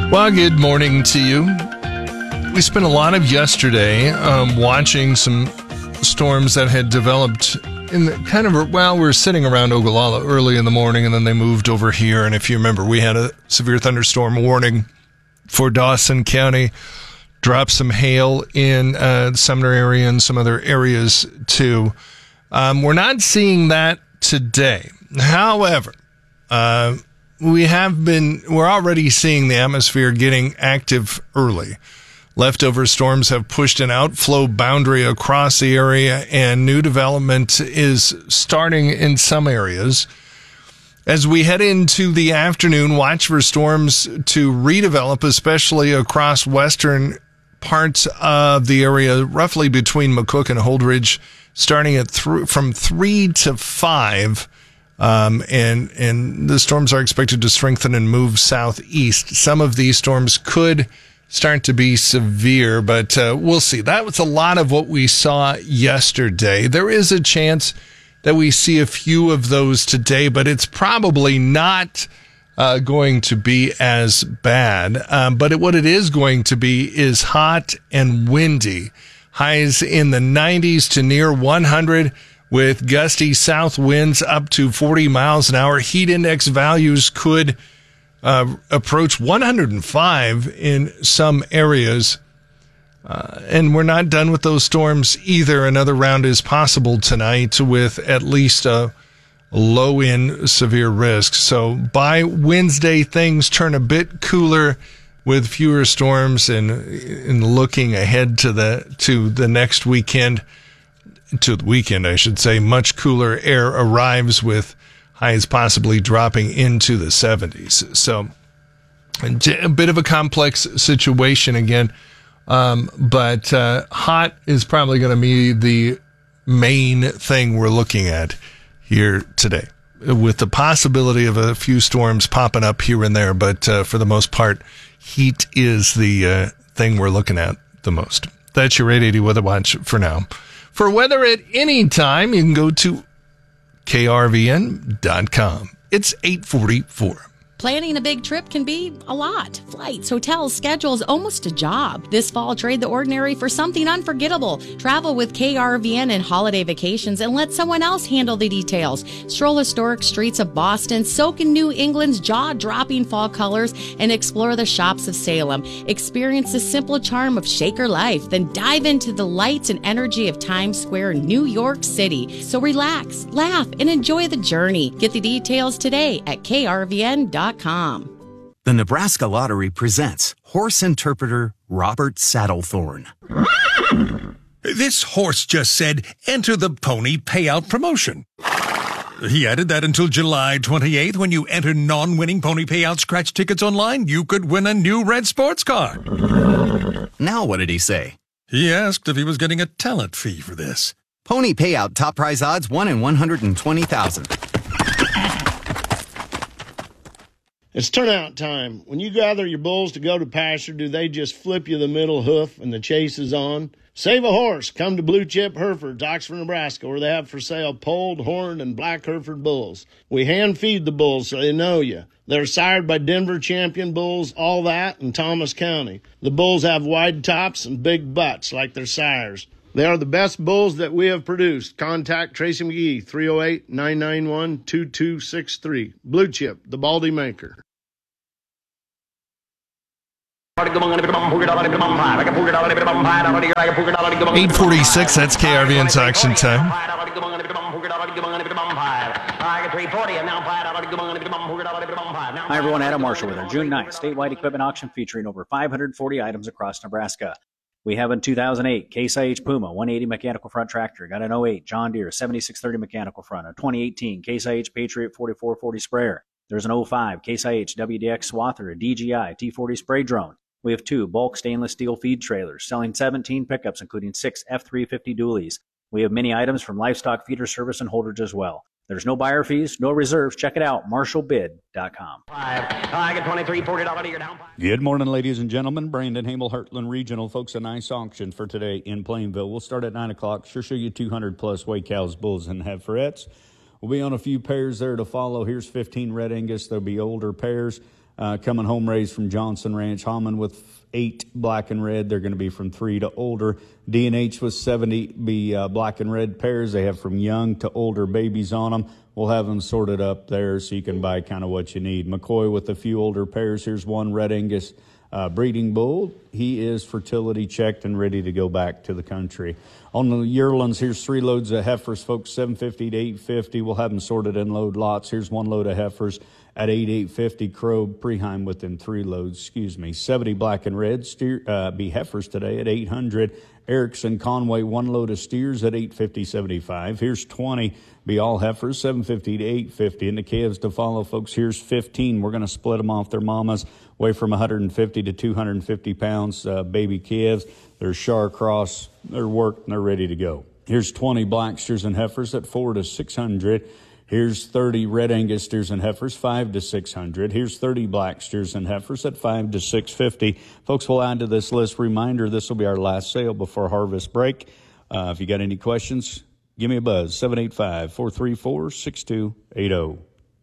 Well, good morning to you. We spent a lot of yesterday watching some storms that had developed in the we're sitting around Ogallala early in the morning, and then they moved over here. And if you remember, we had a severe thunderstorm warning for Dawson County. Dropped some hail in the Sumner area and some other areas too. We're not seeing that today. However, we're already seeing the atmosphere getting active early. Leftover storms have pushed an outflow boundary across the area, and new development is starting in some areas. As we head into the afternoon, watch for storms to redevelop, especially across western parts of the area, roughly between McCook and Holdridge, starting at from 3 to 5. And the storms are expected to strengthen and move southeast. Some of these storms could start to be severe, but we'll see. That was a lot of what we saw yesterday. There is a chance that we see a few of those today, but it's probably not going to be as bad. But what it is going to be is hot and windy. Highs in the 90s to near 100 with gusty south winds up to 40 miles an hour. Heat index values could approach 105 in some areas. And we're not done with those storms either. Another round is possible tonight with at least a low in severe risk. So by Wednesday, things turn a bit cooler with fewer storms, and looking ahead to the next weekend, to the weekend, I should say, much cooler air arrives with highs possibly dropping into the 70s. So a bit of a complex situation again. But hot is probably going to be the main thing we're looking at here today, with the possibility of a few storms popping up here and there. But for the most part, heat is the thing we're looking at the most. That's your 880 Weather Watch for now. For weather at any time, you can go to krvn.com. It's 8:44. Planning a big trip can be a lot. Flights, hotels, schedules, almost a job. This fall, trade the ordinary for something unforgettable. Travel with KRVN and holiday vacations and let someone else handle the details. Stroll historic streets of Boston, soak in New England's jaw-dropping fall colors, and explore the shops of Salem. Experience the simple charm of Shaker life, then dive into the lights and energy of Times Square, New York City. So relax, laugh, and enjoy the journey. Get the details today at krvn.com. The Nebraska Lottery presents horse interpreter Robert Saddlethorn. This horse just said, enter the pony payout promotion. He added that until July 28th, when you enter non-winning pony payout scratch tickets online, you could win a new red sports car. Now what did he say? He asked if he was getting a talent fee for this. Pony payout top prize odds 1 in 120,000. It's turnout time. When you gather your bulls to go to pasture, do they just flip you the middle hoof and the chase is on? Save a horse. Come to Blue Chip Herefords, Oxford, Nebraska, where they have for sale polled, horned, and black Hereford bulls. We hand feed the bulls so they know you. They're sired by Denver champion bulls, all that, in Thomas County. The bulls have wide tops and big butts like their sires. They are the best bulls that we have produced. Contact Tracy McGee, 308-991-2263. Blue Chip, the Baldy Maker. 8:46, that's KRVN's Action Time. Hi everyone, Adam Marshall with our June 9th statewide equipment auction featuring over 540 items across Nebraska. We have a 2008 Case IH Puma 180 mechanical front tractor, got an 08 John Deere 7630 mechanical front, a 2018 Case IH Patriot 4440 sprayer. There's an 05 Case IH WDX Swather, a DJI T40 spray drone. We have 2 bulk stainless steel feed trailers, selling 17 pickups, including 6 F350 dualies. We have many items from livestock feeder service and holders as well. There's no buyer fees, no reserves. Check it out, marshallbid.com. Good morning, ladies and gentlemen. Brandon Hamel, Heartland Regional. Folks, a nice auction for today in Plainville. We'll start at 9 o'clock. Sure show you 200-plus weight cows, bulls, and heifers. We'll be on a few pairs there to follow. Here's 15 Red Angus. There'll be older pairs. coming home raised from Johnson Ranch. Hammond with 8 black and red. They're going to be from 3 to older. D&H with 70 be black and red pairs. They have from young to older babies on them. We'll have them sorted up there so you can buy kind of what you need. McCoy with a few older pairs. Here's one Red Angus breeding bull. He is fertility checked and ready to go back to the country. On the yearlings, here's 3 loads of heifers, folks, $750 to $850. We'll have them sorted in load lots. Here's 1 load of heifers at $850. Crow Preheim within 3 loads, 70 black and red be heifers today at $800. Erickson Conway, 1 load of steers at $850.75. Here's 20 be all heifers, $750 to $850. And the calves to follow, folks, here's 15. We're going to split them off their mamas, weigh from 150 to 250 pounds, baby calves. They're Char Cross, they're worked, and they're ready to go. Here's 20 black steers and heifers at $400 to $600. Here's 30 Red Angus steers and heifers, $500 to $600. Here's 30 black steers and heifers at $500 to $650. Folks, we'll add to this list. Reminder, this will be our last sale before harvest break. If you got any questions, give me a buzz, 785-434-6280.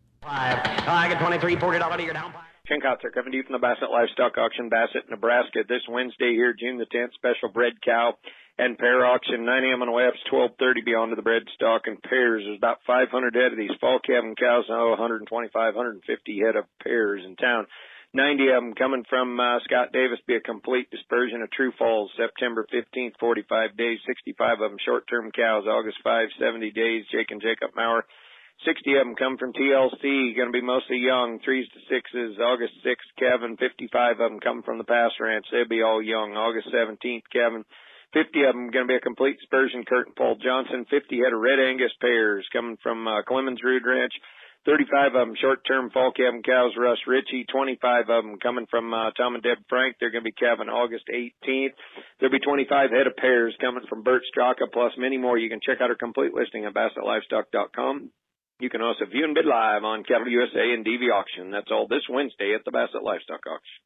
I get $23, $40 to your down. Ken Kotzer coming to you from the Bassett Livestock Auction, Bassett, Nebraska. This Wednesday here, June the 10th, special bred cow and pair auction, 9 a.m. on the way up, 12:30 beyond to the bred stock and pairs. There's about 500 head of these fall calving cows, now 125, 150 head of pairs in town. 90 of them coming from Scott Davis, be a complete dispersion of true falls, September 15th, 45 days, 65 of them short-term cows, August 5, 70 days, Jake and Jacob Maurer. 60 of them come from TLC, going to be mostly young, 3s to 6s, August 6th, Kevin. 55 of them come from the Pass Ranch, they'll be all young, August 17th, Kevin. 50 of them going to be a complete dispersion, Kurt and Paul Johnson. 50 head of Red Angus pairs coming from Clemens Rood Ranch. 35 of them short-term fall calving cows, Russ Ritchie. 25 of them coming from Tom and Deb Frank. They're going to be calving August 18th. There'll be 25 head of pairs coming from Bert Straka, plus many more. You can check out our complete listing at BassettLivestock.com. You can also view and bid live on Cattle USA and DV Auction. That's all this Wednesday at the Bassett Livestock Auction.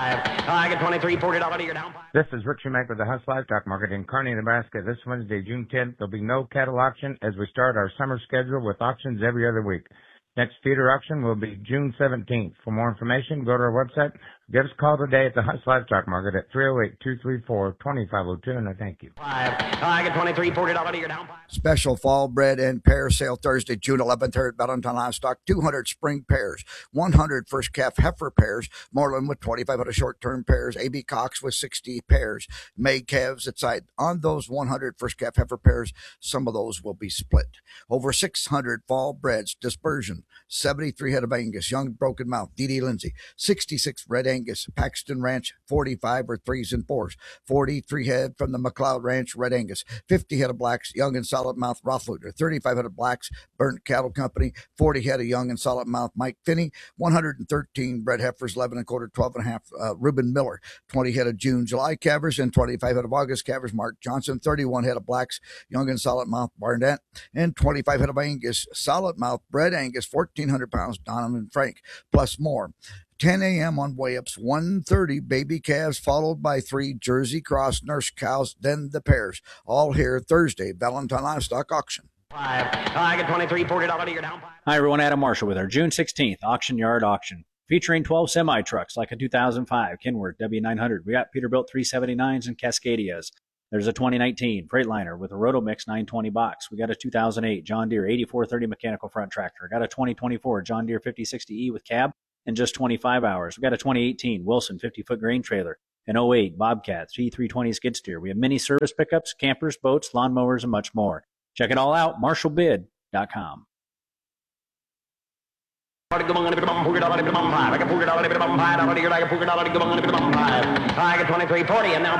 I get $23, $40 to your down. This is Rick Shoemaker with the Huss Livestock Market in Kearney, Nebraska. This Wednesday, June 10th, there'll be no cattle auction as we start our summer schedule with auctions every other week. Next feeder auction will be June 17th. For more information, go to our website. Give us a call today at the Huss Livestock Market at 308-234-2502, and I thank you. I get $23, $40 to your down. Special fall bred and pair sale Thursday, June 11th here at Valentine Livestock. 200 spring pairs, 100 first calf heifer pairs, Moreland with 2,500 short-term pairs, A.B. Cox with 60 pairs, May calves at side. On those 100 first calf heifer pairs, some of those will be split. Over 600 fall breds, dispersion, 73 head of Angus, young broken mouth, D.D. Lindsay, 66 Red Angus, Paxton Ranch, 45 or 3s and 4s, 43 head from the McLeod Ranch, Red Angus, 50 head of blacks, young and solid mouth, Rothluder, 35 head of blacks, Burnt Cattle Company, 40 head of young and solid mouth, Mike Finney, 113 bred heifers, 11 and a quarter, 12 and a half, Reuben Miller, 20 head of June, July calvers, and 25 head of August calvers, Mark Johnson, 31 head of blacks, young and solid mouth, Barnett, and 25 head of Angus, solid mouth, bred Angus, 1,400 pounds, Donovan Frank, plus more. 10 a.m. on way-ups, 1:30 baby calves, followed by 3 Jersey Cross nurse cows, then the pairs. All here Thursday, Valentine Livestock Auction. I get $23, $40 to your down. Hi, everyone. Adam Marshall with our June 16th Auction Yard Auction, featuring 12 semi-trucks like a 2005 Kenworth W900. We got Peterbilt 379s and Cascadias. There's a 2019 Freightliner with a Rotomix 920 box. We got a 2008 John Deere 8430 mechanical front tractor. Got a 2024 John Deere 5060E with cab in just 25 hours. We got a 2018 Wilson 50-foot grain trailer, an 08 Bobcat C320 skid steer. We have mini service pickups, campers, boats, lawnmowers, and much more. Check it all out, marshallbid.com. I get $23, $40, and now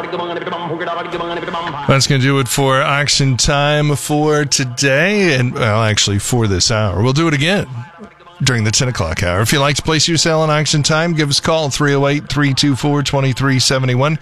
$5. That's going to do it for auction time for today, and well, actually for this hour. We'll do it again during the 10 o'clock hour. If you'd like to place your sale on auction time, give us a call, 308-324-2371.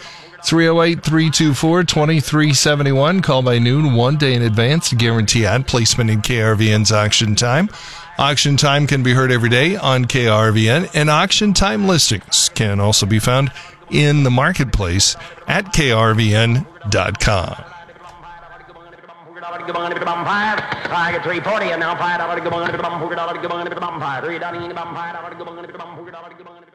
308-324-2371. Call by noon, 1 day in advance to guarantee ad placement in KRVN's auction time. Auction time can be heard every day on KRVN, and auction time listings can also be found in the marketplace at krvn.com. $5, go on to the bum 5. I get $3.40 and now $5, go on to the bum $4, go on to the bum 5. $3 in the bum $5, go on to the bum $4, go on to the bum